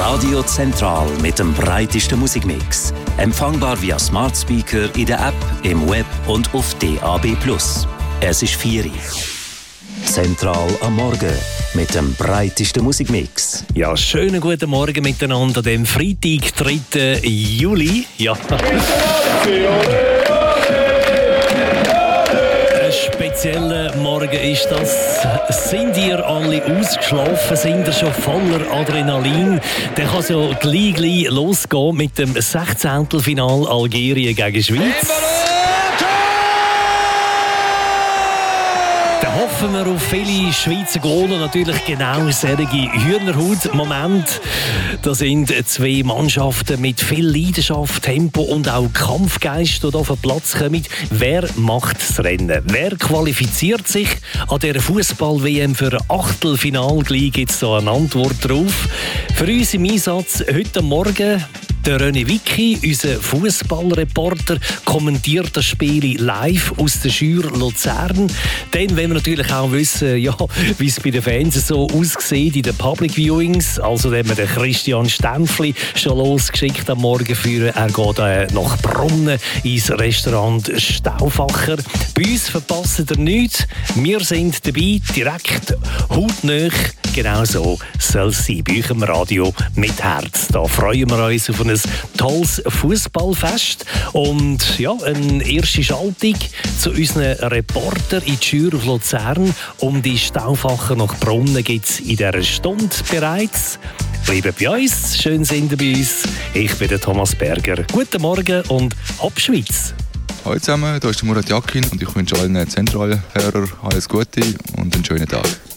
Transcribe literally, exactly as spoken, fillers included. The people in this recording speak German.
Radio Zentral mit dem breitesten Musikmix. Empfangbar via Smart Speaker in der App, im Web und auf D A B plus. Es ist vier Uhr. Zentral am Morgen mit dem breitesten Musikmix. Ja, schönen guten Morgen miteinander, dem Freitag, dritten Juli. Ja. Ein spezieller Morgen ist das. Sind ihr alle ausgeschlafen? Sind ihr schon voller Adrenalin? Dann kann es ja gleich, gleich losgehen mit dem Sechzehntelfinal Algerien gegen Schweiz. Hoffen wir auf viele Schweizer Goal und natürlich genau solche Hühnerhaut-Momente. Da sind zwei Mannschaften mit viel Leidenschaft, Tempo und auch Kampfgeist, die hier auf den Platz kommen. Wer macht das Rennen? Wer qualifiziert sich an dieser Fußball-W M für ein Achtelfinal? Gleich gibt es da eine Antwort drauf. Für uns im Einsatz heute Morgen der René Wicki, unser Fußballreporter, kommentiert das Spiel live aus der Schür Luzern. Dann wollen wir natürlich auch wissen, ja, wie es bei den Fans so aussieht in den Public Viewings. Also haben wir den Christian Stempfli schon losgeschickt am Morgen für. Er geht äh, nach Brunnen ins Restaurant Stauffacher. Bei uns verpassen ihr nichts. Wir sind dabei, direkt hautnah. Genau so soll es sein. Bei euch im Radio mit Herz. Da freuen wir uns auf ein tolles Fußballfest. Und ja, eine erste Schaltung zu unseren Reportern in die Schür auf Luzern. Um die Stauffacher nach Brunnen gibt es in dieser Stunde bereits. Bleibt bei uns, schön sind ihr bei uns. Ich bin der Thomas Berger. Guten Morgen und Hopp Schweiz! Hallo zusammen, hier ist der Murat Yakin und ich wünsche allen Zentralhörern alles Gute und einen schönen Tag.